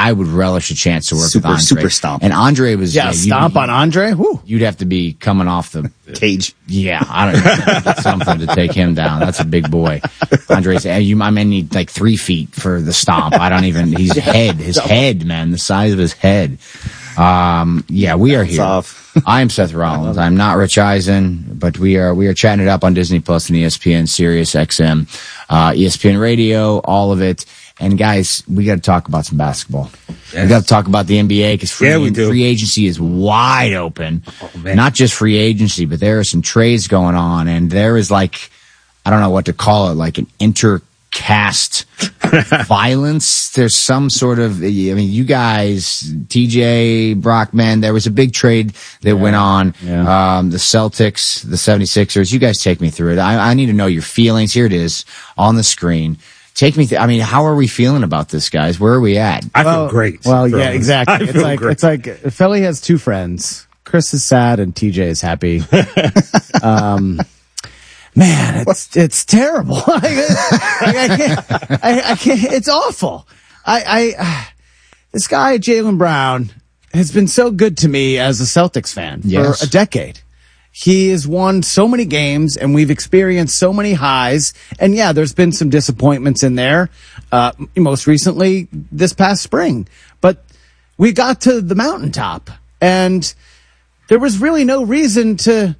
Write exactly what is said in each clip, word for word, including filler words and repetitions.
I would relish a chance to work super, with Andre. Super stomp. And Andre was yeah, yeah stomp on Andre. Whew. You'd have to be coming off the cage. Yeah, I don't know. Get something to take him down. That's a big boy. Andre's, you, my man need like three feet for the stomp. I don't even, his head, his head, man, the size of his head. Um, yeah, we are here. Off. I am Seth Rollins. I'm not Rich Eisen, but we are, we are chatting it up on Disney Plus and E S P N, Sirius X M, uh, E S P N Radio, all of it. And guys, we got to talk about some basketball. Yes. We got to talk about the N B A because free, yeah, we do. free agency is wide open. Oh, man. Not just free agency, but there are some trades going on, and there is like, I don't know what to call it, like an intercast violence. There's some sort of, I mean, you guys, T J, Brockman, there was a big trade that yeah. went on. Yeah. Um, the Celtics, the seventy-sixers. You guys take me through it. I, I need to know your feelings. Here it is on the screen. Take me. Th- I mean, how are we feeling about this, guys? Where are we at? I well, feel great. Well, yeah, exactly. I it's feel like great. it's like Philly has two friends. Chris is sad and T J is happy. um, man, it's it's terrible. like, I can't. I, I can't. It's awful. I. I this guy Jaylen Brown has been so good to me as a Celtics fan yes. for a decade. He has won so many games, and we've experienced so many highs. And yeah, there's been some disappointments in there, uh, most recently this past spring. But we got to the mountaintop, and there was really no reason to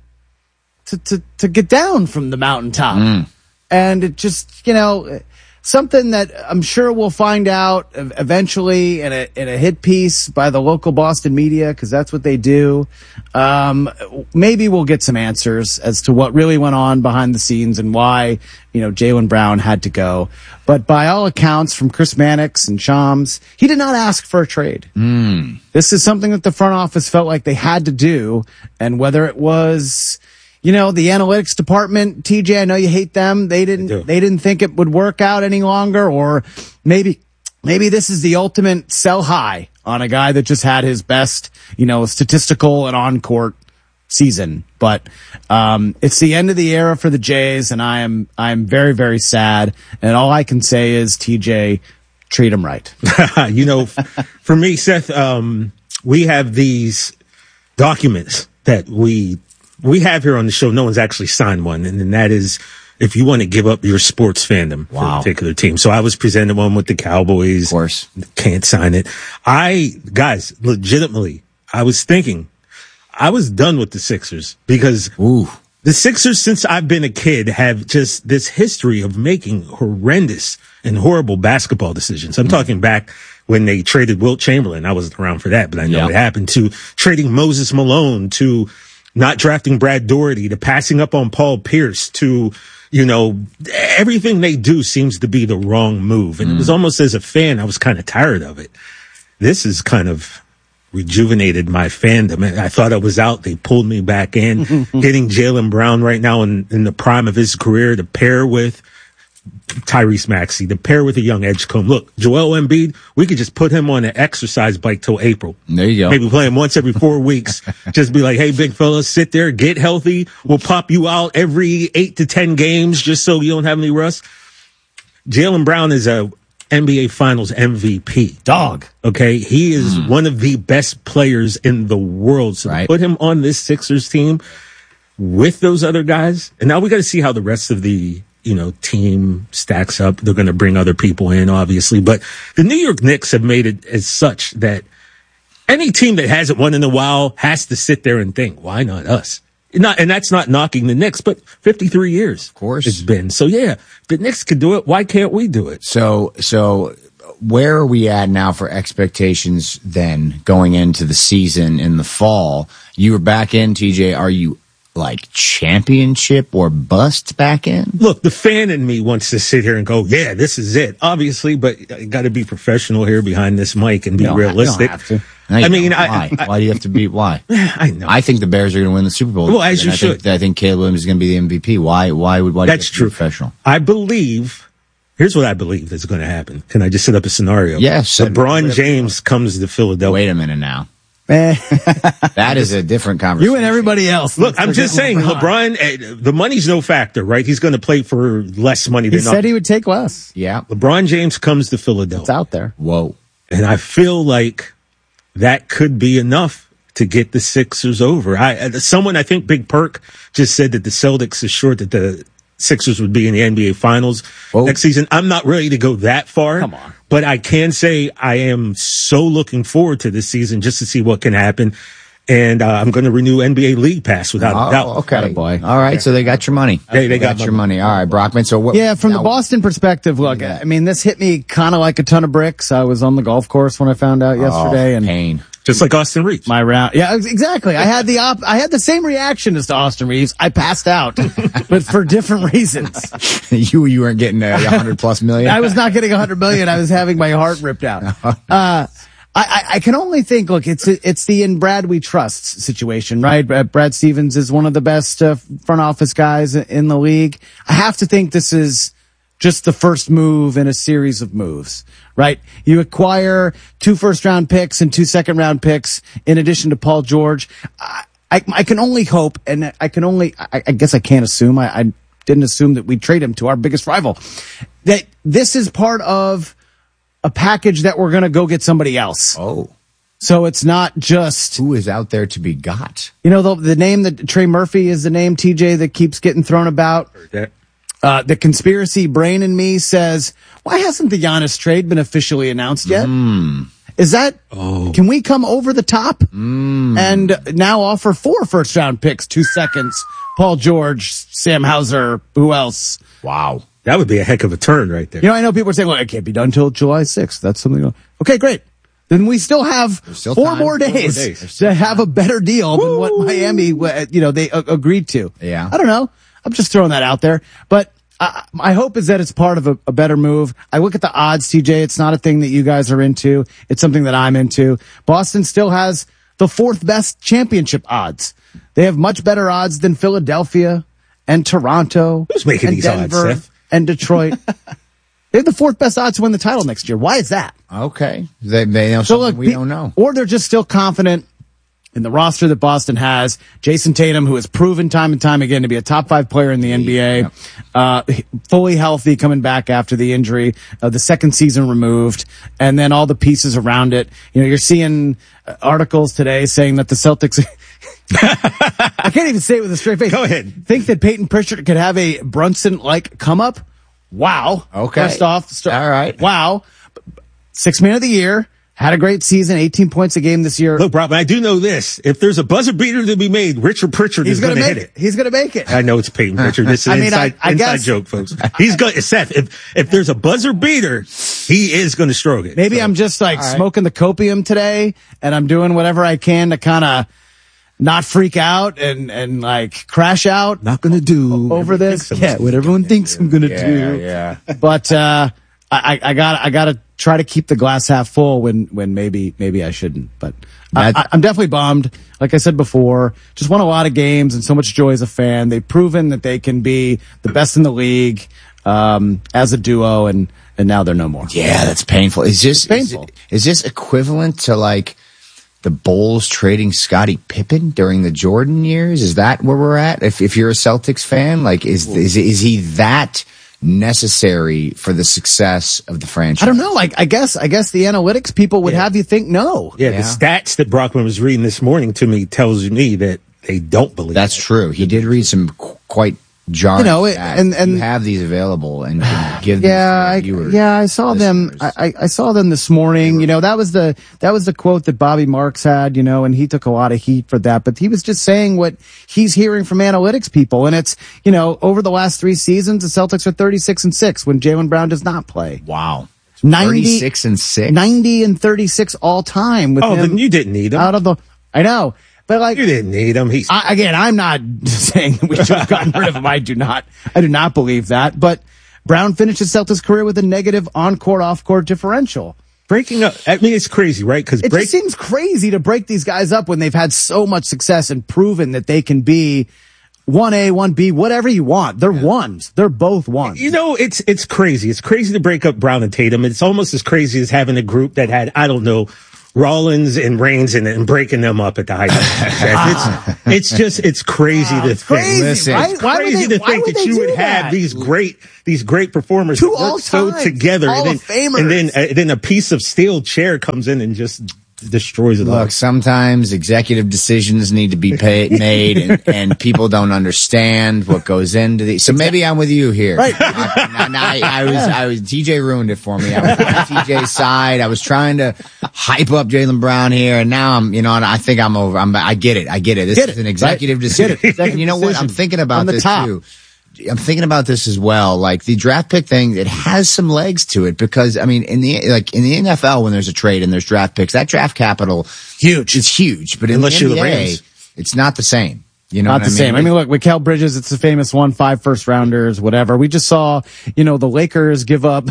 to to, to get down from the mountaintop. Mm. And it just, you know, something that I'm sure we'll find out eventually in a in a hit piece by the local Boston media, because that's what they do. Um, maybe we'll get some answers as to what really went on behind the scenes and why, you know, Jaylen Brown had to go. But by all accounts, from Chris Mannix and Shams, he did not ask for a trade. Mm. This is something that the front office felt like they had to do, and whether it was, you know, the analytics department, T J, I know you hate them. They didn't, they, they didn't think it would work out any longer, or maybe, maybe this is the ultimate sell high on a guy that just had his best, you know, statistical and on-court season. But, um, it's the end of the era for the Jays, and I am, I am very, very sad. And all I can say is, T J, treat him right. You know, for me, Seth, um, we have these documents that we, we have here on the show. No one's actually signed one, and, and that is if you want to give up your sports fandom wow. for a particular team. So I was presented one with the Cowboys. Of course. Can't sign it. I, guys, legitimately, I was thinking, I was done with the Sixers because Ooh. the Sixers, since I've been a kid, have just this history of making horrendous and horrible basketball decisions. I'm mm. talking back when they traded Wilt Chamberlain. I wasn't around for that, but I know yep. it happened, to trading Moses Malone, to not drafting Brad Daugherty, to passing up on Paul Pierce, to, you know, everything they do seems to be the wrong move. And mm. it was almost, as a fan, I was kind of tired of it. This is kind of rejuvenated my fandom. I thought I was out. They pulled me back in. Getting Jaylen Brown right now in, in the prime of his career to pair with Tyrese Maxey, to pair with a young Edgecombe. Look, Joel Embiid, we could just put him on an exercise bike till April. There you go. Maybe play him once every four weeks. Just be like, hey, big fella, sit there, get healthy. We'll pop you out every eight to ten games just so you don't have any rust. Jaylen Brown is a N B A Finals M V P. Dog. Okay? He is mm. one of the best players in the world. So right. put him on this Sixers team with those other guys. And now we got to see how the rest of the, you know, team stacks up. They're going to bring other people in, obviously. But the New York Knicks have made it as such that any team that hasn't won in a while has to sit there and think, why not us? Not, and that's not knocking the Knicks, but fifty-three years. Of course. It's been. So, yeah, the Knicks could do it. Why can't we do it? So, so where are we at now for expectations then going into the season in the fall? You were back in, T J. Are you like championship or bust back in? Look, the fan in me wants to sit here and go, yeah, this is it, obviously, but I got to be professional here behind this mic and be no, realistic. You don't have to. No, I mean, I, why? I, why do you have to be? Why? I know. I think the Bears are going to win the Super Bowl. Well, as you I should. Think, I think Caleb Williams is going to be the M V P. Why? Why would? Why That's do you have to be true. Professional. I believe. Here's what I believe is going to happen. Can I just set up a scenario? Yes. LeBron James comes to Philadelphia. Wait a minute now. That is a different conversation. You and everybody else. Look, I'm just saying, LeBron, LeBron uh, the money's no factor, right? He's going to play for less money he than said he would take less. Yeah. LeBron James comes to Philadelphia. It's out there. Whoa. And I feel like that could be enough to get the Sixers over. I, someone, I think Big Perk just said that the Celtics is sure that the Sixers would be in the N B A Finals Whoa. next season. I'm not ready to go that far. Come on. But I can say I am so looking forward to this season just to see what can happen. And uh, I'm going to renew N B A League Pass without Oh, a doubt. okay. Attaboy. All right. So they got your money. They- they got your my money. All right, Brockman. So what? Yeah, from the now- Boston perspective, look, Yeah. I mean, this hit me kind of like a ton of bricks. I was on the golf course when I found out yesterday, Oh, and pain. Just like Austin Reeves. my round, yeah, ex- exactly. I had the op- I had the same reaction as to Austin Reeves. I passed out, but for different reasons. you you weren't getting a hundred plus million. I was not getting a hundred million. I was having my heart ripped out. Uh, I, I, I can only think, look, it's it's the in Brad we trust situation, right? Brad, Brad Stevens is one of the best uh, front office guys in the league. I have to think this is just the first move in a series of moves, right? You acquire two first round picks and two second round picks in addition to Paul George. I, I, I can only hope, and I can only, I, I guess I can't assume, I, I didn't assume that we'd trade him to our biggest rival, that this is part of a package that we're going to go get somebody else. Oh, So it's not just, who is out there to be got? you know, the, the name that Trey Murphy is the name, T J, that keeps getting thrown about. That- Uh, the conspiracy brain in me says, why hasn't the Giannis trade been officially announced yet? Mm. Is that, Oh. can we come over the top Mm. and now offer four first round picks, two seconds, Paul George, Sam Hauser, who else? Wow. That would be a heck of a turn right there. You know, I know people are saying, well, it can't be done until July sixth. That's something. Okay, great. Then we still have still four time. more Four more days, days. There's to have a better deal than what Miami, uh, you know, they uh, agreed to. Yeah. I don't know. I'm just throwing that out there. But uh, my hope is that it's part of a, a better move. I look at the odds, T J. It's not a thing that you guys are into. It's something that I'm into. Boston still has the fourth best championship odds. They have much better odds than Philadelphia and Toronto. Who's making and these odds, Denver Seth? and Detroit. They have the fourth best odds to win the title next year. Why is that? Okay. They, they know So something look, we pe- don't know. or they're just still confident in the roster that Boston has. Jason Tatum, who has proven time and time again to be a top five player in the N B A, Yep. uh, fully healthy coming back after the injury, uh, the second season removed, and then all the pieces around it. You know, you're seeing uh, articles today saying that the Celtics, I can't even say it with a straight face. Go ahead. Think that Peyton Pritchard could have a Brunson-like come up? Wow. Okay. First off, start, All right. Wow. Six man of the year. Had a great season, eighteen points a game this year. Look, Brock, I do know this. If there's a buzzer beater to be made, Richard Pritchard He's is going going to to make hit it. it. He's going to make it. I know it's Peyton Pritchard. This is I an mean, inside, I- I inside guess- joke, folks. He's going, Seth, if, if there's a buzzer beater, he is going to stroke it. Maybe So, I'm just like All right. smoking the copium today and I'm doing whatever I can to kind of not freak out and, and like crash out not going to do over this. everything Yeah, someone's what everyone thinks I'm going to Yeah, do. yeah. But, uh, I, I got, I got to try to keep the glass half full when, when maybe, maybe I shouldn't, but I, That- I, I'm definitely bummed. Like I said before, just won a lot of games and so much joy as a fan. They've proven that they can be the best in the league, um, as a duo and, and now they're no more. Yeah, that's painful. Is this painful. Is, is this equivalent to like the Bulls trading Scottie Pippen during the Jordan years? Is that where we're at? If if you're a Celtics fan, like is is is he that necessary for the success of the franchise? I don't know. Like, I guess, I guess the analytics people would Yeah. have you think no. Yeah, Yeah. the stats that Brockman was reading this morning to me tells me that they don't believe That's that. true. He did read some qu- quite jarring. You know, it- stats. and- and- you have these available and can give. Yeah, these to I, our viewers, yeah, I saw them. listeners. I, I- I saw them this morning. You know, that was the that was the quote that Bobby Marks had. You know, and he took a lot of heat for that. But he was just saying what he's hearing from analytics people, and it's you know over the last three seasons, the Celtics are thirty-six and six when Jaylen Brown does not play. Wow, ninety thirty-six and six. ninety and thirty-six all time with Oh, him then you didn't need him. out of the. I know, but like You didn't need him. He's I, again, I'm not saying we should have gotten rid of him. I do not. I do not believe that. But Brown finished his Celtics career with a negative on-court, off-court differential. breaking up. I mean, it's crazy, right? Because It break, just seems crazy to break these guys up when they've had so much success and proven that they can be one A, one B, whatever you want. They're ones. They're both ones. You know, it's it's crazy. It's crazy to break up Brown and Tatum. It's almost as crazy as having a group that had, I don't know, Rollins and Reigns and, and breaking them up at the height. It's, it's just, it's crazy Wow, to it's think. crazy, Listen, right? It's Why would crazy they- to why think would that they you do would have that? these great, these great performers Two that work all-time so together, Hall and of then, Famers. and then, uh, then a piece of steel chair comes in and just destroys it all. Look, sometimes executive decisions need to be pay- made, and, and people don't understand what goes into these. So maybe I'm with you here. Right. I, now, I, I was, I was. T J ruined it for me. I was on T J's side. I was trying to hype up Jaylen Brown here, and now I'm, you know, and I think I'm over. I'm. I get it. I get it. This Get is it, an executive right? decision. Get it. Executive And you know what? I'm decision. thinking about From the this top. too. I'm thinking about this as well. Like the draft pick thing, it has some legs to it because I mean, in the like in the N F L, when there's a trade and there's draft picks, that draft capital Huge. it's huge. But in Unless the you're the N B A, Rams. it's not the same. You know, Not what the I mean? same. I mean, look, Mikal Bridges, it's the famous one, five first rounders, whatever. We just saw, you know, the Lakers give up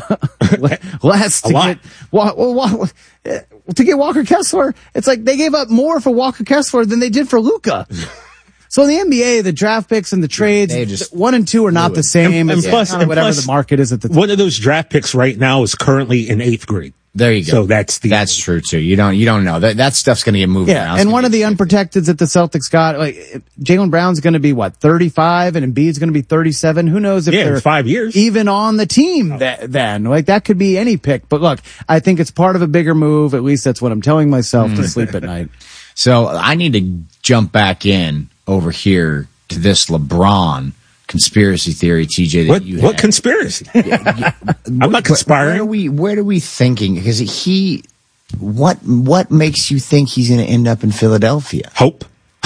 less to lot. get, wa- wa- wa- to get Walker Kessler. It's like they gave up more for Walker Kessler than they did for Luka. So in the N B A, the draft picks and the trades, They just one and two are not the same. And, and It's plus, kinda and whatever plus, the market is at the time. one of those draft picks right now is currently in eighth grade. There you go. So that's the that's true too. You don't you don't know that that stuff's going to get moved around. Yeah, It's and gonna one of get the shifted. unprotecteds that the Celtics got, like Jaylen Brown's going to be what thirty-five, and Embiid's going to be thirty-seven. Who knows if Yeah, in they're five years. even on the team th- then? Like that could be any pick. But look, I think it's part of a bigger move. At least that's what I'm telling myself to sleep at night. So I need to jump back in over here to this LeBron conspiracy theory, T J. That What, you what had. conspiracy? I'm not Where conspiring. are we? Where are we thinking? Because he, what what makes you think he's going to end up in Philadelphia? Hope.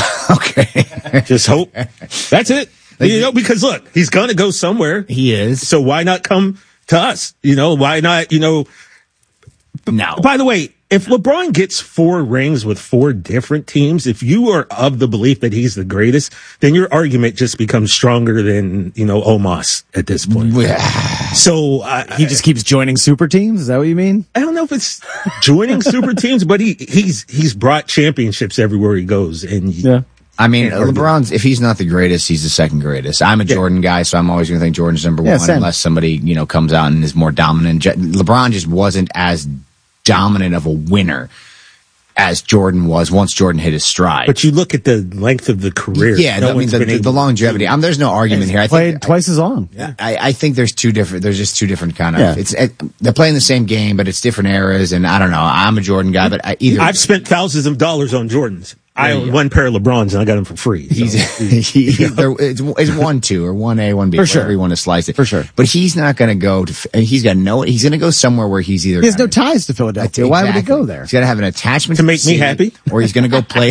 Okay, Just hope. That's it. You know, because look, he's going to go somewhere. he is. So why not come to us? You know, why not, you know, No, by the way, if LeBron gets four rings with four different teams, if you are of the belief that he's the greatest, then your argument just becomes stronger than, you know, Omos at this point. So I, He just keeps joining super teams. Is that what you mean? I don't know if it's joining super teams, but he, he's, he's brought championships everywhere he goes. And Yeah. I mean, Can't argue. LeBron's, if he's not the greatest, he's the second greatest. I'm a Jordan guy, so I'm always going to think Jordan's number Yeah, one same. unless somebody, you know, comes out and is more dominant. Je- LeBron just wasn't as dominant of a winner as Jordan was once Jordan hit his stride. but you look at the length of the career. yeah, no I mean, one's the, been the, able the to longevity. I'm, there's no argument here. I Played think, twice as long. I, I think there's two different, there's just two different kind of, Yeah. it's, it, they're playing the same game, but it's different eras. And I don't know. I'm a Jordan guy, but I, either. I've spent thousands of dollars on Jordans. I There you own go. one pair of LeBrons and I got them for free. So. He's he, there, it's, it's one two or one A one B For sure. whatever you want to slice it For sure. But he's not going to go to. He's got no. He's going to go somewhere where he's either. He has no gonna- ties to Philadelphia. Why would he Exactly. go there? He's got to have an attachment To the make me city, happy? or he's going to go play.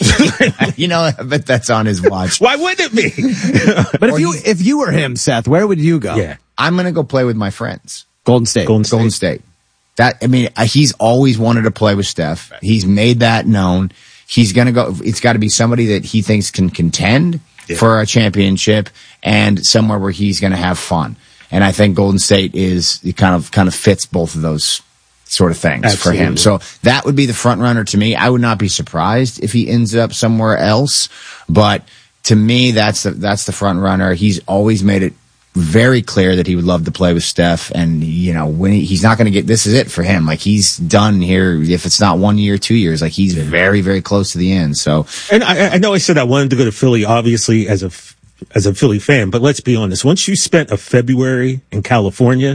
You know, I bet that's on his watch. Why wouldn't it be? But if Or you he- if you were him, Seth, where would you go? yeah. I'm going to go play with my friends. Golden State. Golden State. Golden State. That I mean, uh, he's always wanted to play with Steph. He's made that known. He's going to go. It's got to be somebody that he thinks can contend Yeah. for a championship and somewhere where he's going to have fun. And I think Golden State is it kind of kind of fits both of those sort of things for him. Absolutely. So that would be the front runner to me. I would not be surprised if he ends up somewhere else, but to me, that's the that's the front runner. He's always made it very clear that he would love to play with Steph, and you know when he, he's not going to get this is it for him. Like he's done here. If it's not one year, two years, like he's very very close to the end. So And I, I know I said I wanted to go to Philly, obviously, as a, f- as a Philly fan, but let's be honest. Once you spent a February in California,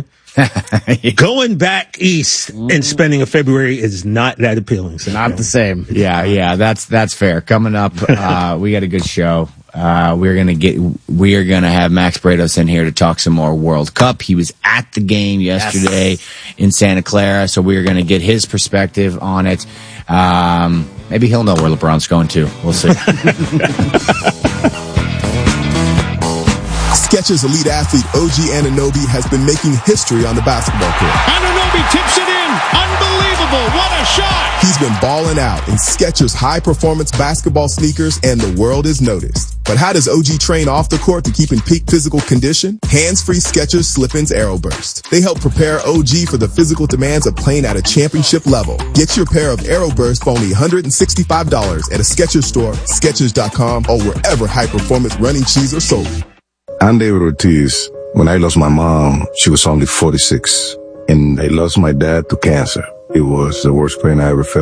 going back east and spending a February is not that appealing. So, Not the same. yeah, yeah, that's that's fair. Coming up, uh, we got a good show. Uh, we're gonna get we are gonna have Max Brados in here to talk some more World Cup. He was at the game yesterday in Santa Clara, so we are gonna get his perspective on it. Um, maybe he'll know where LeBron's going to. We'll see. Skechers elite athlete O G Anunoby has been making history on the basketball court. Anunoby tips it in. Unbelievable. What a shot. He's been balling out in Skechers high-performance basketball sneakers, and the world has noticed. But how does O G train off the court to keep in peak physical condition? Hands-free Skechers Slip-ins Aeroburst. They help prepare O G for the physical demands of playing at a championship level. Get your pair of Aeroburst for only one hundred sixty-five dollars at a Skechers store, Skechers dot com, or wherever high-performance running shoes are sold. I'm David Ortiz. When I lost my mom, she was only forty-six. And I lost my dad to cancer. It was the worst pain I ever felt.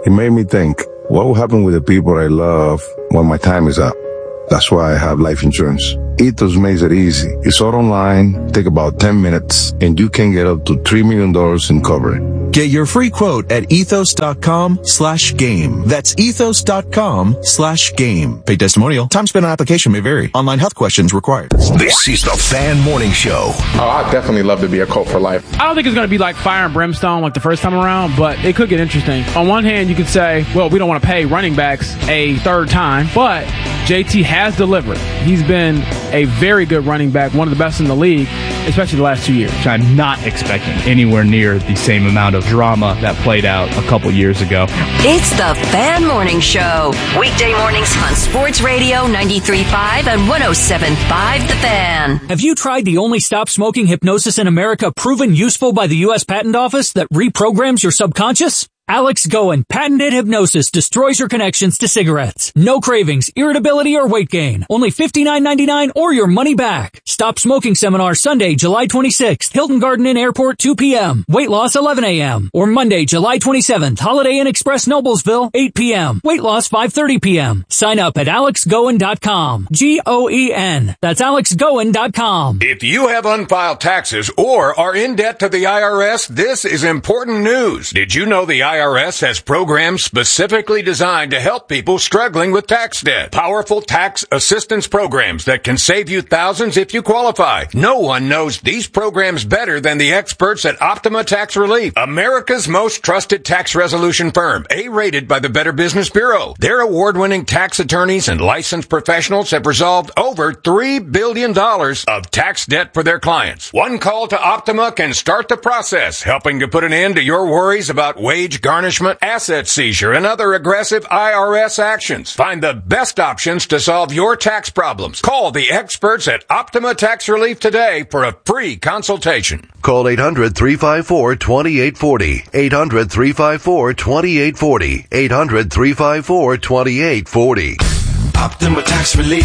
It made me think, what will happen with the people I love when my time is up? That's why I have life insurance. Ethos makes it easy. It's all online, take about ten minutes, and you can get up to three million dollars in coverage. Get your free quote at ethos.com slash game. That's ethos.com slash game. Paid testimonial. Time spent on application may vary. Online health questions required. This is the Fan Morning Show. Oh, I'd definitely love to be a Colt for life. I don't think it's going to be like fire and brimstone like the first time around, but it could get interesting. On one hand, you could say, well, we don't want to pay running backs a third time, but J T has delivered. He's been a very good running back, one of the best in the league, especially the last two years. I'm not expecting anywhere near the same amount of drama that played out a couple years ago. It's the Fan Morning Show. Weekday mornings on Sports Radio ninety-three point five and one oh seven point five The Fan. Have you tried the only stop smoking hypnosis in America proven useful by the U S Patent Office that reprograms your subconscious? Alex Goen patented hypnosis destroys your connections to cigarettes. No cravings, irritability, or weight gain. Only fifty-nine ninety-nine or your money back. Stop Smoking Seminar Sunday, July twenty-sixth, Hilton Garden Inn Airport, two p.m. Weight loss, eleven a.m. Or Monday, July twenty-seventh, Holiday Inn Express Noblesville, eight p.m. Weight loss, five thirty p.m. Sign up at alex goen dot com. G O E N. That's alex goen dot com. If you have unfiled taxes or are in debt to the I R S, this is important news. Did you know the I R S has programs specifically designed to help people struggling with tax debt? Powerful tax assistance programs that can save you thousands if you qualify. No one knows these programs better than the experts at Optima Tax Relief, America's most trusted tax resolution firm, A-rated by the Better Business Bureau. Their award-winning tax attorneys and licensed professionals have resolved over three billion dollars of tax debt for their clients. One call to Optima can start the process, helping to put an end to your worries about wage garnishment, asset seizure, and other aggressive I R S actions. Find the best options to solve your tax problems. Call the experts at Optima Tax Relief today for a free consultation. Call eight hundred, three five four, two eight four zero. eight hundred, three five four, two eight four zero. eight hundred, three five four, two eight four zero. Optima Tax Relief.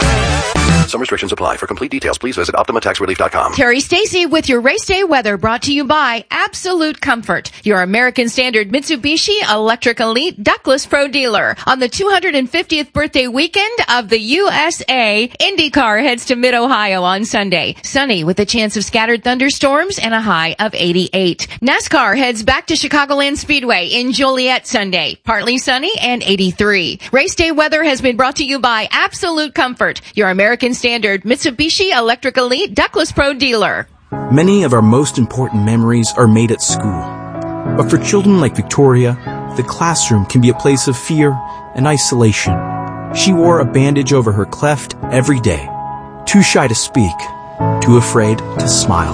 Some restrictions apply. For complete details, please visit optima tax relief dot com. Terry Stacy with your race day weather, brought to you by Absolute Comfort, your American Standard Mitsubishi Electric Elite Ductless Pro dealer. On the two hundred fiftieth birthday weekend of the U S A, IndyCar heads to Mid-Ohio on Sunday. Sunny with a chance of scattered thunderstorms and a high of eighty-eight. NASCAR heads back to Chicagoland Speedway in Joliet Sunday. Partly sunny and eighty-three. Race day weather has been brought to you by Absolute Comfort, your American Standard Mitsubishi Electric Elite Ductless Pro dealer. Many of our most important memories are made at school. But for children like Victoria, the classroom can be a place of fear and isolation. She wore a bandage over her cleft every day, too shy to speak, too afraid to smile.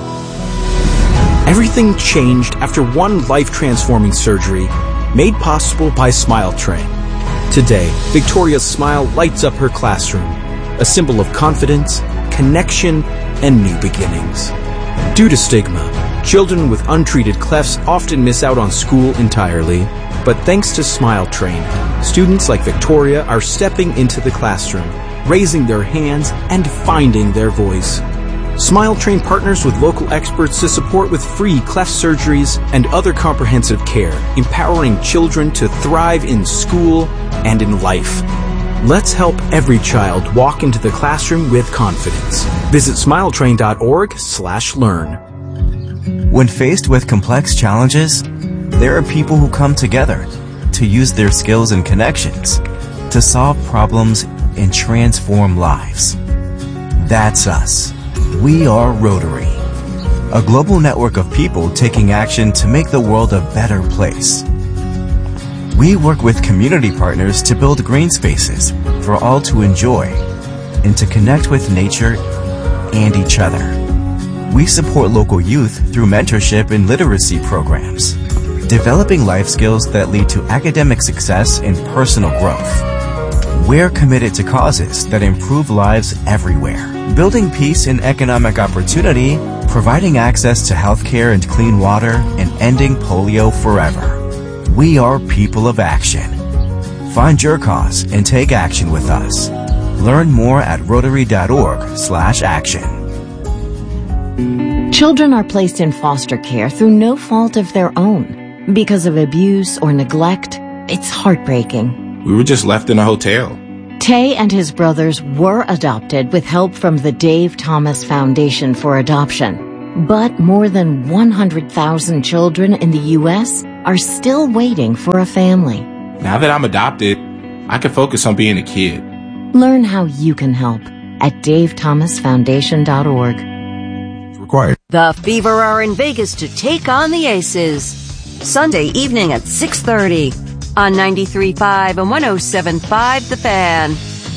Everything changed after one life-transforming surgery made possible by Smile Train. Today, Victoria's smile lights up her classroom, a symbol of confidence, connection, and new beginnings. Due to stigma, children with untreated clefts often miss out on school entirely, but thanks to Smile Train, students like Victoria are stepping into the classroom, raising their hands, and finding their voice. Smile Train partners with local experts to support with free cleft surgeries and other comprehensive care, empowering children to thrive in school and in life. Let's help every child walk into the classroom with confidence. Visit smiletrain.org slash learn. When faced with complex challenges, there are people who come together to use their skills and connections to solve problems and transform lives. That's us. We are Rotary, a global network of people taking action to make the world a better place. We work with community partners to build green spaces for all to enjoy and to connect with nature and each other. We support local youth through mentorship and literacy programs, developing life skills that lead to academic success and personal growth. We're committed to causes that improve lives everywhere, building peace and economic opportunity, providing access to healthcare and clean water, and ending polio forever. We are people of action. Find your cause and take action with us. Learn more at rotary.org slash action. Children are placed in foster care through no fault of their own because of abuse or neglect, It's heartbreaking. We were just left in a hotel. Tay and his brothers were adopted with help from the Dave Thomas Foundation for Adoption. But more than one hundred thousand children in the U S are still waiting for a family. Now that I'm adopted, I can focus on being a kid. Learn how you can help at dave thomas foundation dot org. Required. The Fever are in Vegas to take on the Aces. Sunday evening at six thirty on ninety-three point five and one oh seven point five The Fan.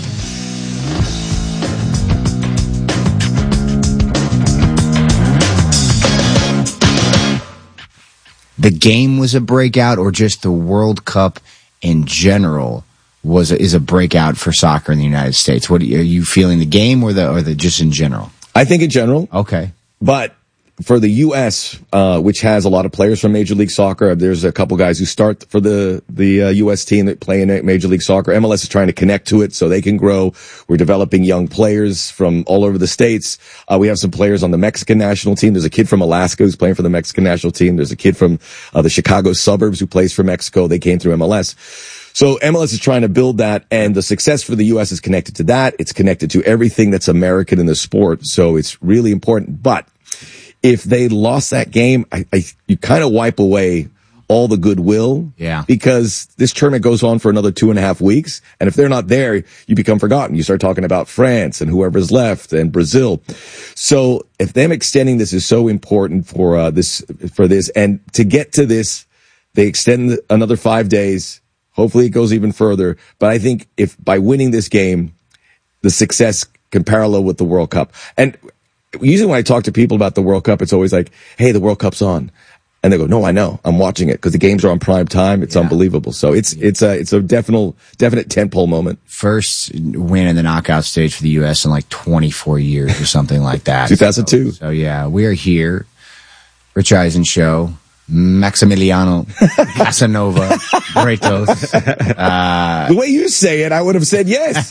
The game was a breakout, or just the World Cup in general was a, is a breakout for soccer in the United States? What are you, are you feeling, the game or the or the just in general? I think in general. Okay. But for the U S, uh, which has a lot of players from Major League Soccer, there's a couple guys who start for the, the uh, U S team that play in Major League Soccer. M L S is trying to connect to it so they can grow. We're developing young players from all over the states. Uh, we have some players on the Mexican national team. There's a kid from Alaska who's playing for the Mexican national team. There's a kid from uh, the Chicago suburbs who plays for Mexico. They came through M L S. So M L S is trying to build that, and the success for the U S is connected to that. It's connected to everything that's American in the sport. So it's really important. But if they lost that game, I, I, you kind of wipe away all the goodwill. Yeah. Because this tournament goes on for another two and a half weeks. And if they're not there, you become forgotten. You start talking about France and whoever's left and Brazil. So if them extending this is so important for, uh, this, for this, and to get to this, they extend another five days. Hopefully it goes even further. But I think if by winning this game, the success can parallel with the World Cup. And usually when I talk to people about the World Cup, it's always like, hey, the World Cup's on. And they go, no, I know. I'm watching it because the games are on prime time. It's yeah. unbelievable. So it's, it's a, it's a definite, definite tentpole moment. First win in the knockout stage for the U S in like twenty-four years or something like that. two thousand two. So, so yeah, we are here. Rich Eisen Show. Maximiliano Casanova Bretos. Uh, the way you say it, I would have said yes.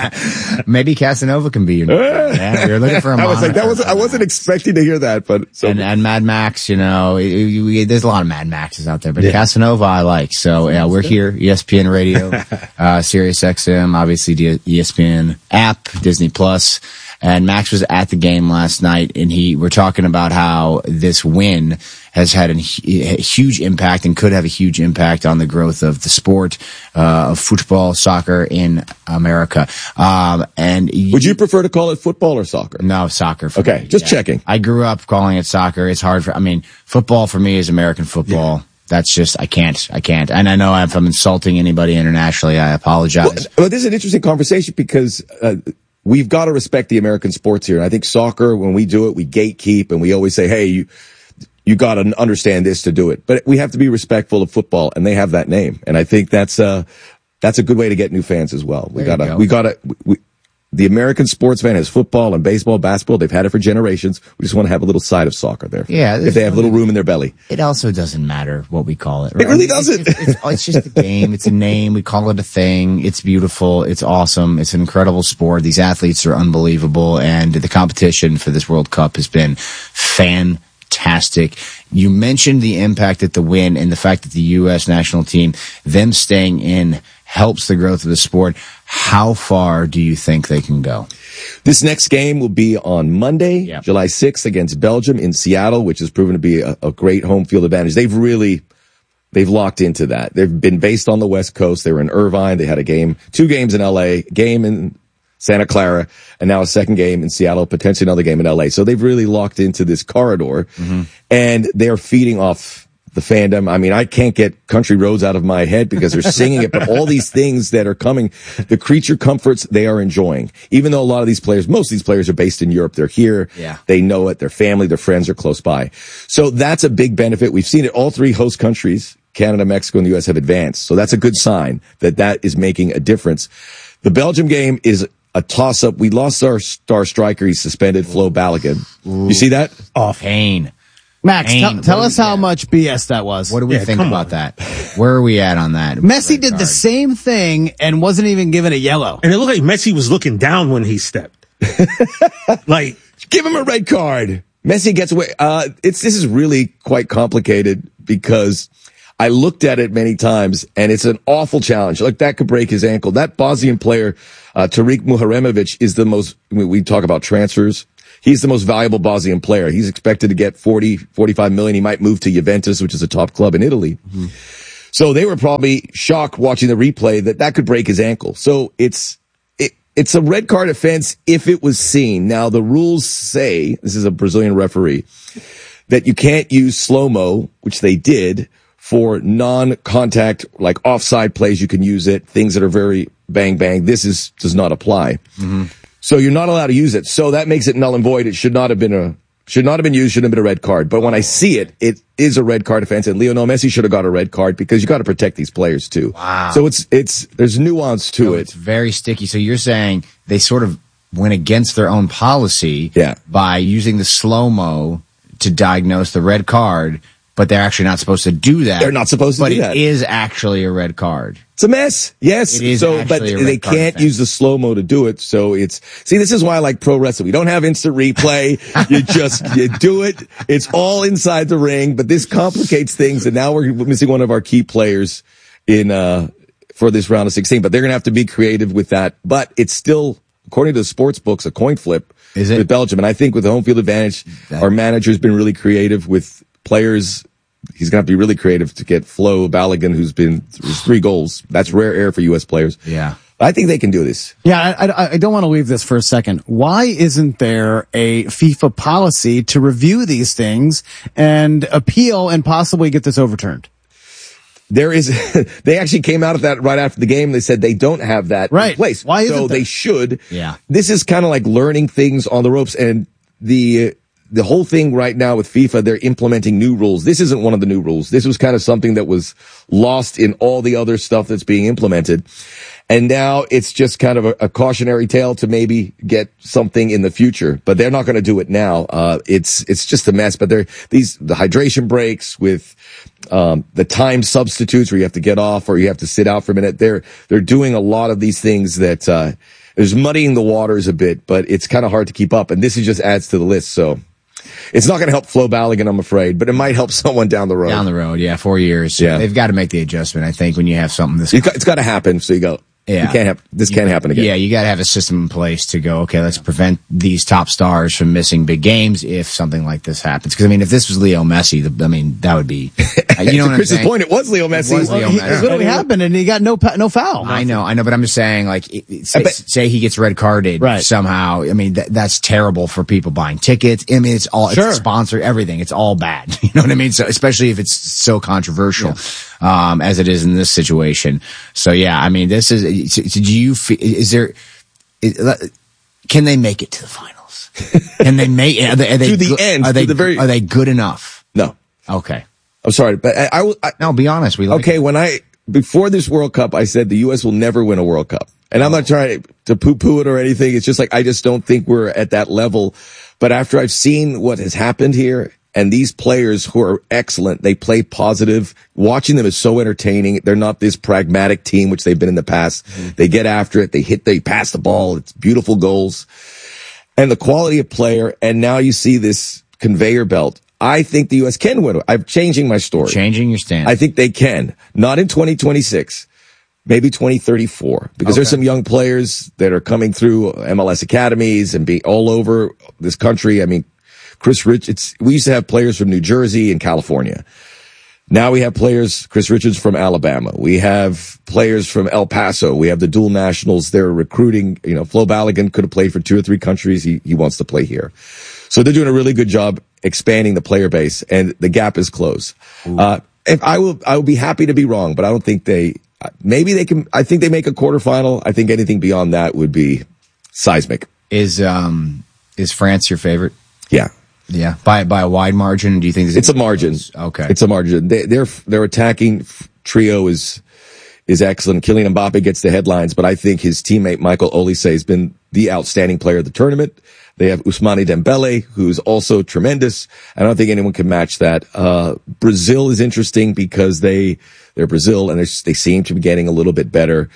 Maybe Casanova can be your name. Yeah, we were looking for a I was like, that was, I wasn't expecting to hear that, but. So. And, and Mad Max, you know, it, it, there's a lot of Mad Maxes out there, but yeah. Casanova I like. So yeah, we're here, E S P N Radio, uh, Sirius X M, obviously the E S P N app, Disney Plus. And Max was at the game last night, and he, we're talking about how this win has had a, a huge impact and could have a huge impact on the growth of the sport, uh, of football, soccer in America. Um, and would you prefer to call it football or soccer? No, soccer. For okay. me, just yeah. checking. I grew up calling it soccer. It's hard for, I mean, football for me is American football. Yeah. That's just, I can't, I can't. And I know if I'm insulting anybody internationally, I apologize. Well, well this is an interesting conversation because, uh, we've got to respect the American sports here. And I think soccer, when we do it, we gatekeep and we always say, hey, you, you got to understand this to do it. But we have to be respectful of football, and they have that name. And I think that's uh that's a good way to get new fans as well. We got to, we got to, we, the American sports fan has football and baseball, basketball. They've had it for generations. We just want to have a little side of soccer there. Yeah. If they have a little room in their belly. It also doesn't matter what we call it, right? It really doesn't. It's, it's, it's just a game. It's a name. We call it a thing. It's beautiful. It's awesome. It's an incredible sport. These athletes are unbelievable. And the competition for this World Cup has been fantastic. You mentioned the impact that the win and the fact that the U S national team, them staying in, helps the growth of the sport. How far do you think they can go? This next game will be on Monday, yep. July sixth against Belgium in Seattle, which has proven to be a, a great home field advantage. They've really, they've locked into that. They've been based on the West Coast. They were in Irvine. They had a game, two games in L A, game in Santa Clara, and now a second game in Seattle, potentially another game in L A. So they've really locked into this corridor, mm-hmm. and they're feeding off the fandom. I mean, I can't get Country Roads out of my head because they're singing it, but all these things that are coming, the creature comforts they are enjoying. Even though a lot of these players, most of these players are based in Europe, they're here. Yeah. They know it. Their family, their friends are close by. So that's a big benefit. We've seen it. All three host countries, Canada, Mexico, and the U S have advanced. So that's a good sign that that is making a difference. The Belgium game is a toss-up. We lost our star striker. He's suspended, Flo Balogun. You see that? Oh, pain. Max, Pain. tell, tell What us do we- how yeah. much B S that was. What do we Yeah, think come about on. that? Where are we at on that? Messi Red did the card. same thing and wasn't even given a yellow. And it looked like Messi was looking down when he stepped. Like, Give him a red card. Messi gets away. Uh, it's, this is really quite complicated because I looked at it many times, and it's an awful challenge. Like, that could break his ankle. That Bosnian player, uh, Tariq Muharemovic, is the most, we talk about transfers. He's the most valuable Bosnian player. He's expected to get forty, forty-five million. He might move to Juventus, which is a top club in Italy. Mm-hmm. So they were probably shocked watching the replay that that could break his ankle. So it's, it, it's a red card offense if it was seen. Now, the rules say, this is a Brazilian referee, that you can't use slow-mo, which they did, for non-contact, like offside plays. You can use it. Things that are very bang-bang. This is, does not apply. Mm-hmm. So you're not allowed to use it. So that makes it null and void. It should not have been a, should not have been used, shouldn't have been a red card. But when I see it, it is a red card offense, and Lionel Messi should have got a red card because you got to protect these players too. Wow. So it's, it's, there's nuance to so it. It's very sticky. So you're saying they sort of went against their own policy yeah. by using the slow-mo to diagnose the red card, but they're actually not supposed to do that. They're not supposed to but do that. But it is actually a red card. It's a mess. Yes. It is so, but they can't offense. use the slow-mo to do it. So it's, see, this is why I like pro wrestling. We don't have instant replay. you just, you do it. It's all inside the ring, but this complicates things. And now we're missing one of our key players in, uh, for this round of sixteen, but they're going to have to be creative with that. But it's still, according to the sports books, a coin flip is it? with Belgium. And I think with the home field advantage, that, our manager's been really creative with players. He's going to have to be really creative to get Flo Balogun, who's been three goals. That's rare air for U S players. Yeah. I think they can do this. Yeah, I, I don't want to leave this for a second. Why isn't there a FIFA policy to review these things and appeal and possibly get this overturned? There is, they actually came out of that right after the game. They said they don't have that right. in place. Why isn't So there? they should. Yeah. This is kind of like learning things on the ropes, and the, the whole thing right now with FIFA, they're implementing new rules. This isn't one of the new rules. This was kind of something that was lost in all the other stuff that's being implemented. And now it's just kind of a, a cautionary tale to maybe get something in the future, but they're not going to do it now. Uh, it's, it's just a mess, but they're, these, the hydration breaks with, um, the time substitutes where you have to get off or you have to sit out for a minute. They're, they're doing a lot of these things that, uh, there's muddying the waters a bit, but it's kind of hard to keep up. And this is just adds to the list. So it's not going to help Flo Balogun, I'm afraid, but it might help someone down the road. Down the road. Yeah. Four years. Yeah. They've got to make the adjustment. I think when you have something this, it's got to happen. So you go, yeah, you can't have, this you, can't happen again. Yeah. You got to have a system in place to go, okay, let's prevent these top stars from missing big games if something like this happens. Cause I mean, if this was Leo Messi, the, I mean, that would be, uh, you know what I'm Chris's saying? point, it was Leo Messi. It was Leo He, Messi. it literally happened and he got no, no foul. I know, I know, but I'm just saying, like, it, it, say, bet- say he gets red carded Right. somehow. I mean, that, that's terrible for people buying tickets. I mean, it's all, Sure. it's sponsored, everything. It's all bad. You know what I mean? So, especially if it's so controversial, yeah. um, as it is in this situation. So, yeah, I mean, this is, so, so do you feel, is there, is, can they make it to the finals? Can they make, are they, are they to the good, end, are they, to the very, are they good enough? No. Okay. I'm sorry, but I, I, will- I No, be honest. We like okay, it. when I, before this World Cup, I said the U S will never win a World Cup. And I'm not trying to poo-poo it or anything. It's just like, I just don't think we're at that level. But after I've seen what has happened here, and these players who are excellent, they play positive. Watching them is so entertaining. They're not this pragmatic team, which they've been in the past. Mm-hmm. They get after it. They hit, they pass the ball. It's beautiful goals. And the quality of player. And now you see this conveyor belt. I think the U S can win. I'm changing my story. Changing your stance. I think they can. Not in twenty twenty-six. Maybe twenty thirty-four. Because Okay. there's some young players that are coming through M L S academies and be all over this country. I mean, Chris Rich, it's, we used to have players from New Jersey and California. Now we have players, Chris Richards from Alabama. We have players from El Paso. We have the dual nationals. They're recruiting, you know, Flo Balogun could have played for two or three countries. He, he wants to play here. So they're doing a really good job expanding the player base, and the gap is closed. Uh, if I will, I will be happy to be wrong, but I don't think they, maybe they can, I think they make a quarterfinal. I think anything beyond that would be seismic. Is, um, is France your favorite? Yeah. Yeah, by by a wide margin. Do you think it's a margin? Okay, it's a margin. They, their their attacking trio is is excellent. Kylian Mbappe gets the headlines, but I think his teammate Michael Olise has been the outstanding player of the tournament. They have Ousmane Dembele, who's also tremendous. I don't think anyone can match that. Uh, Brazil is interesting because they they're Brazil and they they seem to be getting a little bit better.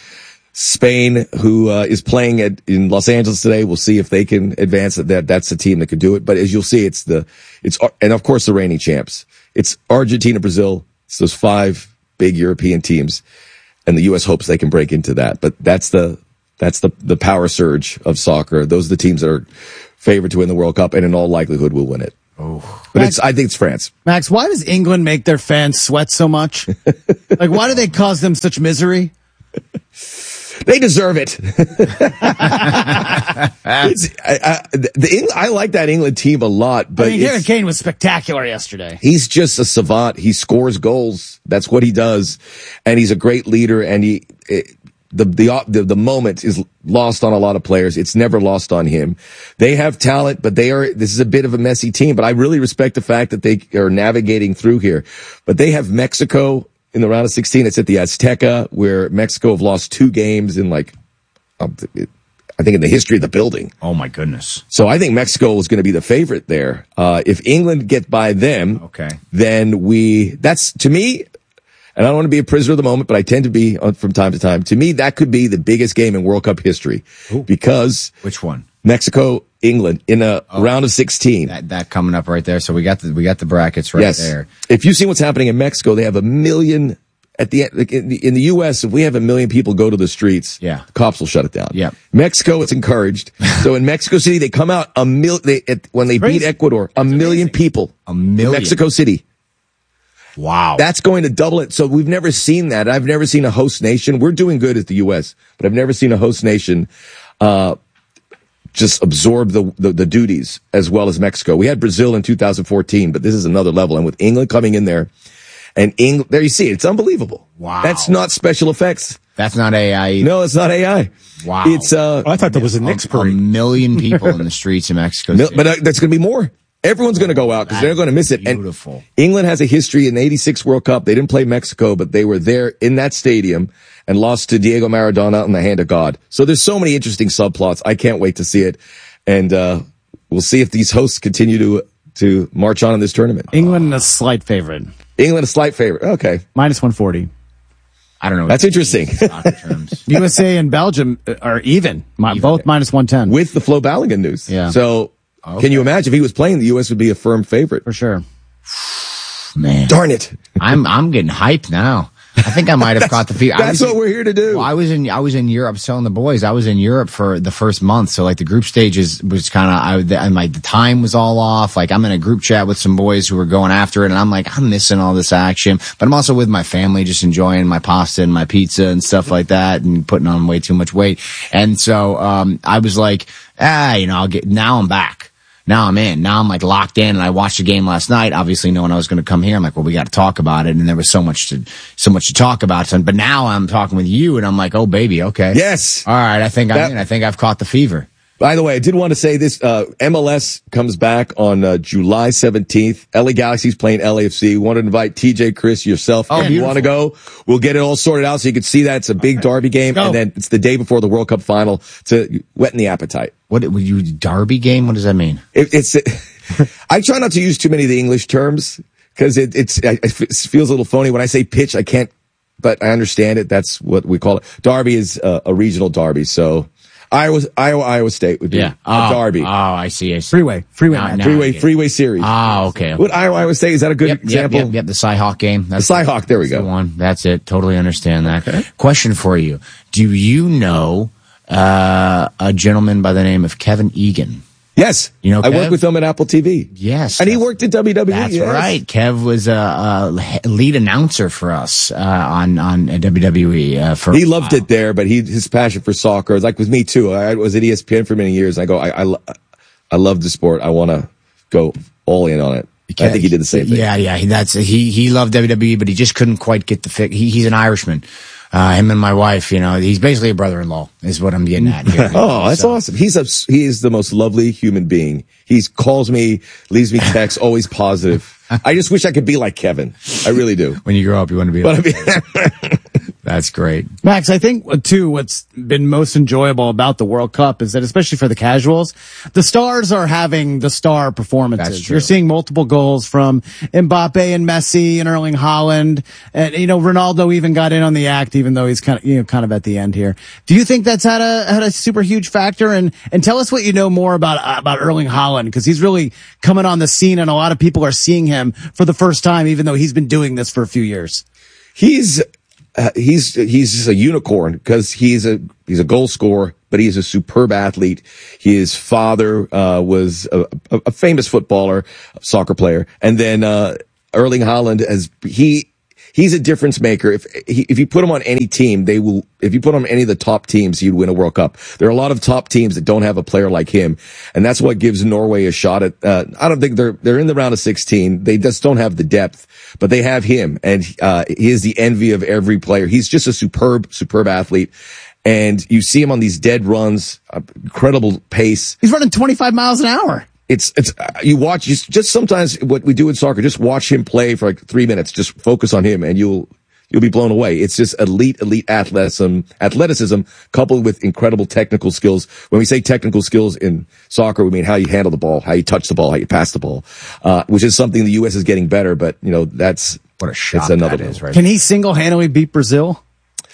Spain, who uh, is playing at, in Los Angeles today, we'll see if they can advance. That that's the team that could do it. But as you'll see, it's the it's and of course the reigning champs. It's Argentina, Brazil. It's those five big European teams, and the U S hopes they can break into that. But that's the that's the the power surge of soccer. Those are the teams that are favored to win the World Cup, and in all likelihood will win it. Oh, but it's I think it's France. Max, why does England make their fans sweat so much? Like, why do they cause them such misery? They deserve it. it's, I, I, the England, I like that England team a lot, but I mean, Harry Kane was spectacular yesterday. He's just a savant. He scores goals. That's what he does, and he's a great leader. And he, it, the, the the the moment is lost on a lot of players. It's never lost on him. They have talent, but they are. This is a bit of a messy team. But I really respect the fact that they are navigating through here. But they have Mexico in the round of sixteen. It's at the Azteca, where Mexico have lost two games in like, um, it, I think in the history of the building. Oh my goodness. So I think Mexico is going to be the favorite there. Uh, if England get by them, okay, then we, that's to me, and I don't want to be a prisoner of the moment, but I tend to be on, from time to time. To me, that could be the biggest game in World Cup history. Ooh. Because which one? Mexico, England in a oh, round of sixteen. That, that coming up right there. So we got the, we got the brackets right yes. there. If you see what's happening in Mexico, they have a million at the end. In the, in the U S, if we have a million people go to the streets, yeah, the cops will shut it down. Yeah. Mexico, it's encouraged. So in Mexico City, they come out a mil, they, at, when they beat Ecuador, a million people. A million. Mexico City. Wow. That's going to double it. So we've never seen that. I've never seen a host nation. We're doing good as the U S, but I've never seen a host nation, uh, just absorb the, the, the duties as well as Mexico. We had Brazil in two thousand fourteen, but this is another level. And with England coming in there, and England, there you see it. It's unbelievable. Wow. That's not special effects. That's not A I. Either. No, it's not A I. Wow. It's, uh, oh, I thought that was a Knicks parade. A million people in the streets of Mexico City. But uh, that's going to be more. Everyone's going to go out because they're going to miss it. Beautiful. And England has a history in the eighty-six World Cup. They didn't play Mexico, but they were there in that stadium and lost to Diego Maradona in the hand of God. So there's so many interesting subplots. I can't wait to see it. And, uh, we'll see if these hosts continue to, to march on in this tournament. England a slight favorite. England a slight favorite. Okay. Minus one forty. I don't know. That's interesting. U S A and Belgium are even. My, even. Both minus one ten. With the Flo Balogun news. Yeah. So, okay. Can you imagine if he was playing, the U S would be a firm favorite? For sure. Man. Darn it. I'm, I'm getting hyped now. I think I might have caught the fever. That's what in, we're here to do. Well, I was in, I was in Europe. I was telling the boys, I was in Europe for the first month. So like the group stages was kind of, I, my, the time was all off. Like I'm in a group chat with some boys who were going after it. And I'm like, I'm missing all this action, but I'm also with my family, just enjoying my pasta and my pizza and stuff like that and putting on way too much weight. And so, um, I was like, ah, you know, I'll get, now I'm back. Now I'm in. Now I'm like locked in, and I watched the game last night. Obviously, knowing I was going to come here, I'm like, well, we got to talk about it, and there was so much to so much to talk about. So, but now I'm talking with you, and I'm like, oh baby, okay, yes, all right. I think I'm that, in. I think I've caught the fever. By the way, I did want to say this, uh, M L S comes back on, uh, July seventeenth. L A Galaxy's playing L A F C. Want to invite T J, Chris, yourself. Oh, if you want to go, we'll get it all sorted out so you can see that. It's a big okay. derby game. And then it's the day before the World Cup final to whet the appetite. What, would you, derby game? What does that mean? It, it's, I try not to use too many of the English terms because it, it's, it feels a little phony. When I say pitch, I can't, but I understand it. That's what we call it. Derby is a, a regional derby. So, Iowa, Iowa, Iowa State would be yeah. a oh, derby. Oh, I see. I see. Freeway, freeway, now, now freeway, freeway series. Ah, okay. What Iowa, Iowa State is that a good yep, example? Yep, yep, yep. The Cyhawk game. That's the Cyhawk. There we go. The one. That's it. Totally understand that. Okay. Question for you: do you know uh, a gentleman by the name of Kevin Egan? Yes. You know, I Kev? worked with him at Apple T V. Yes. And he worked at W W E. That's yes. right. Kev was a, a lead announcer for us uh, on on W W E. Uh, for he loved it there, but he his passion for soccer, like with me too. I was at E S P N for many years. I go, I I, I love the sport. I want to go all in on it. Kev, I think he did the same thing. Yeah, yeah. That's he. He loved W W E, but he just couldn't quite get the fit. He, he's an Irishman. Uh, him and my wife, you know, he's basically a brother-in-law is what I'm getting at here. Oh, that's so. awesome. He's a, he is the most lovely human being. He calls me, leaves me texts, always positive. I just wish I could be like Kevin. I really do. When you grow up, you want to be like Kevin. That's great. Max, I think, too, what's been most enjoyable about the World Cup is that, especially for the casuals, the stars are having the star performances. That's true. You're seeing multiple goals from Mbappe and Messi and Erling Haaland. And, you know, Ronaldo even got in on the act, even though he's kind of, you know, kind of at the end here. Do you think that's had a, had a super huge factor? And, and tell us what you know more about, about Erling Haaland, because he's really coming on the scene and a lot of people are seeing him for the first time, even though he's been doing this for a few years. He's uh, he's he's just a unicorn because he's a he's a goal scorer, but he's a superb athlete. His father uh, was a, a, a famous footballer, soccer player, and then uh, Erling Haaland has he. He's a difference maker. If if you put him on any team, they will. If you put him on any of the top teams, he'd win a World Cup. There are a lot of top teams that don't have a player like him, and that's what gives Norway a shot at. Uh, I don't think they're they're in the round of sixteen. They just don't have the depth, but they have him, and uh, he is the envy of every player. He's just a superb, superb athlete. And you see him on these dead runs, uh, incredible pace. He's running twenty-five miles an hour. It's, it's, uh, you watch, you, just sometimes what we do in soccer, just watch him play for like three minutes, just focus on him and you'll, you'll be blown away. It's just elite, elite athleticism, athleticism coupled with incredible technical skills. When we say technical skills in soccer, we mean how you handle the ball, how you touch the ball, how you pass the ball, uh, which is something the U S is getting better, but you know, that's, what a shot another that is, right? Can he single-handedly beat Brazil?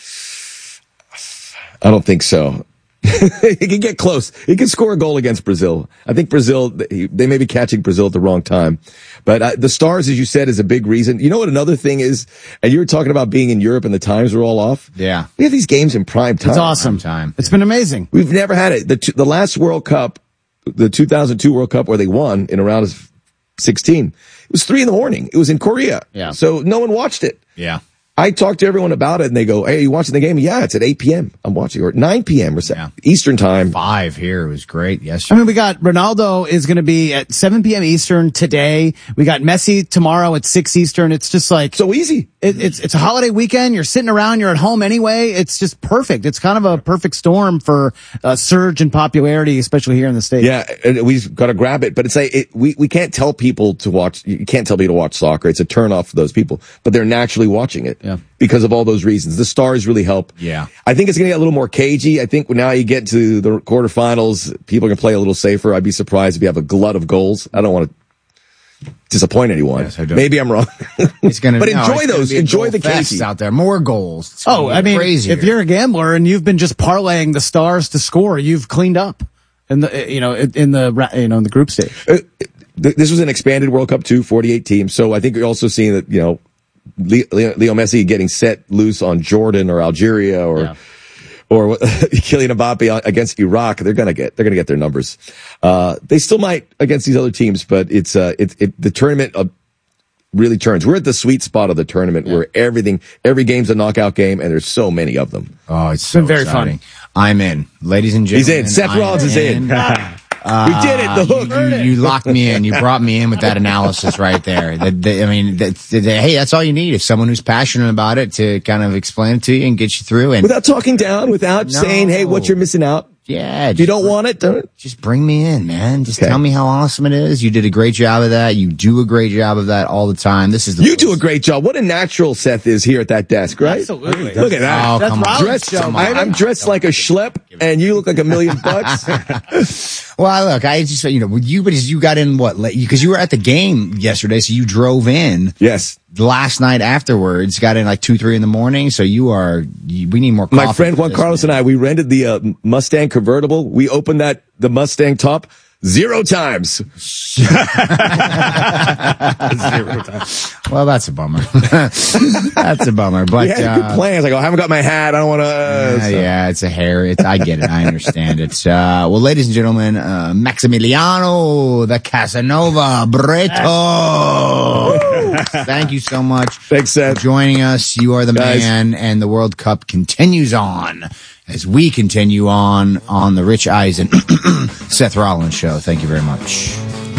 I don't think so. He can get close. He can score a goal against Brazil. I think Brazil, they may be catching Brazil at the wrong time. But uh, the stars, as you said, is a big reason. You know what another thing is? And you were talking about being in Europe and the times are all off. Yeah. We have these games in prime time. It's awesome. Time. It's been amazing. We've never had it. The, the last World Cup, the two thousand two World Cup where they won in a round of sixteen, it was three in the morning. It was in Korea. Yeah. So no one watched it. Yeah. I talked to everyone about it, and they go, "Hey, are you watching the game?" Yeah, it's at eight p.m. I'm watching, or nine p.m. or seven yeah. Eastern time. Five here. It was great. Yes. I mean, we got Ronaldo is going to be at seven p.m. Eastern today. We got Messi tomorrow at six Eastern. It's just like so easy. It, it's it's a holiday weekend. You're sitting around. You're at home anyway. It's just perfect. It's kind of a perfect storm for a surge in popularity, especially here in the States. Yeah, we've got to grab it. But it's like it, we we can't tell people to watch. You can't tell people to watch soccer. It's a turn off for those people, but they're naturally watching it. Yeah. Because of all those reasons. The stars really help. Yeah. I think it's going to get a little more cagey. I think now you get to the quarterfinals, people are going to play a little safer. I'd be surprised if you have a glut of goals. I don't want to disappoint anyone. Yes, Maybe I'm wrong. It's gonna, but no, enjoy it's those. be Enjoy the cagey out there. More goals. It's oh, I mean, crazier. If you're a gambler and you've been just parlaying the stars to score, you've cleaned up in the, you know, in the, you know, in the group stage. Uh, this was an expanded World Cup too, forty-eight teams. So I think you're also seeing that, you know, Leo, Leo Messi getting set loose on Jordan or Algeria or, yeah. or Kylian Mbappe against Iraq. They're going to get, they're going to get their numbers. Uh, they still might against these other teams, but it's, uh, it, it, the tournament uh, really turns. We're at the sweet spot of the tournament yeah. where everything, every game's a knockout game and there's so many of them. Oh, it's so been very exciting. fun. I'm in. Ladies and gentlemen. He's in. Seth Rollins is in. in. Uh, we did it. The hook. You, you, you locked me in. You brought me in with that analysis right there. The, the, I mean, the, the, the, hey, that's all you need is someone who's passionate about it to kind of explain it to you and get you through. And without talking down, without no. saying, "Hey, what you're missing out." Yeah. If you don't want it, don't. Just bring me in, man. Just okay. tell me how awesome it is. You did a great job of that. You do a great job of that all the time. This is the You place. do a great job. What a natural Seth is here at that desk, right? Absolutely. Look at that. Oh, That's come on. Dressed, show, I, I'm dressed like a schlep and you look like a million bucks. Well, look, I just, you know, with you, but you got in what, because you were at the game yesterday, so you drove in. Yes. Last night afterwards, got in like two, three in the morning. So you are, you, we need more coffee. My friend Juan Carlos and I, we rented the uh, Mustang convertible. We opened that, the Mustang top zero times. Zero times. Well, that's a bummer. That's a bummer. But we had uh, good plans. Like, oh, I haven't got my hat. I don't want to. Uh, yeah, so. yeah, it's a hair. It's, I get it. I understand it. Uh, well, ladies and gentlemen, uh, Maximiliano, the Casanova Breto. Thank you so much. Thanks, Seth. For joining us. You are the Guys. man, and the World Cup continues on as we continue on on the Rich Eisen Seth Rollins show. Thank you very much.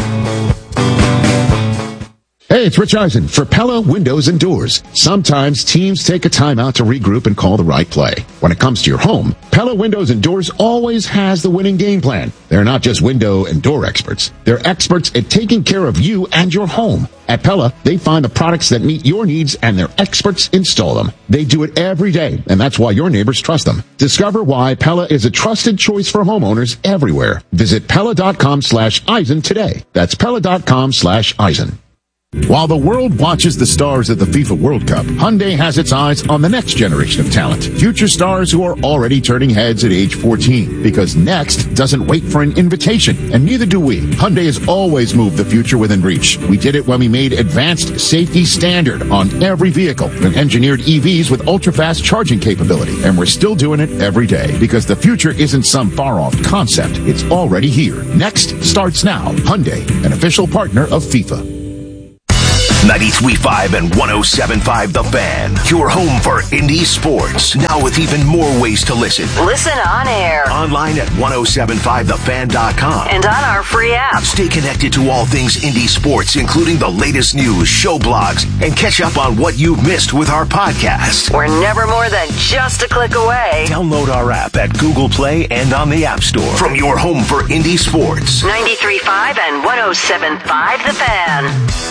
Hey, it's Rich Eisen for Pella Windows and Doors. Sometimes teams take a time out to regroup and call the right play. When it comes to your home, Pella Windows and Doors always has the winning game plan. They're not just window and door experts. They're experts at taking care of you and your home. At Pella, they find the products that meet your needs and their experts install them. They do it every day, and that's why your neighbors trust them. Discover why Pella is a trusted choice for homeowners everywhere. Visit Pella.com slash Eisen today. That's Pella.com slash Eisen. While the world watches the stars at the FIFA World Cup, Hyundai has its eyes on the next generation of talent. Future stars who are already turning heads at age fourteen. Because next doesn't wait for an invitation, and neither do we. Hyundai has always moved the future within reach. We did it when we made advanced safety standard on every vehicle and engineered E Vs with ultra-fast charging capability. And we're still doing it every day because the future isn't some far-off concept. It's already here. Next starts now. Hyundai, an official partner of FIFA. ninety-three point five and one oh seven point five The Fan. Your home for indie sports. Now with even more ways to listen. Listen on air. Online at ten seventy-five the fan dot com. And on our free app. Stay connected to all things indie sports, including the latest news, show blogs, and catch up on what you missed with our podcast. We're never more than just a click away. Download our app at Google Play and on the App Store. From your home for indie sports. ninety-three point five and one oh seven point five The Fan.